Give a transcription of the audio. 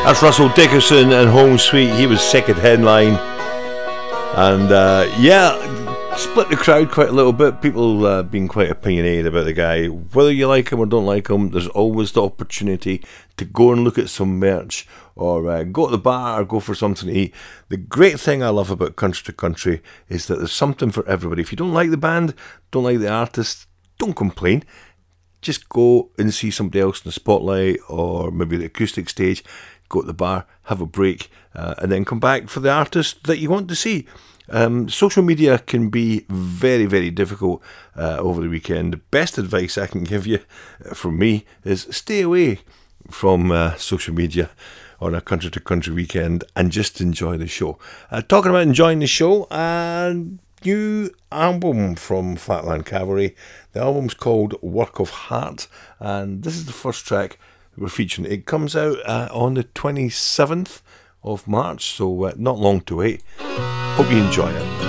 That's Russell Dickerson and Home Sweet. He was second headline. And split the crowd quite a little bit. People being quite opinionated about the guy. Whether you like him or don't like him, there's always the opportunity to go and look at some merch or go to the bar or go for something to eat. The great thing I love about Country to Country is that there's something for everybody. If you don't like the band, don't like the artist, don't complain. Just go and see somebody else in the spotlight or maybe the acoustic stage. Go to the bar, have a break, and then come back for the artist that you want to see. Social media can be very, very difficult over the weekend. The best advice I can give you from me is stay away from social media on a Country to Country weekend and just enjoy the show. Talking about enjoying the show, a new album from Flatland Cavalry. The album's called Work of Heart, and this is the first track we're featuring. It comes out on the 27th of March, so not long to wait. Hope you enjoy it.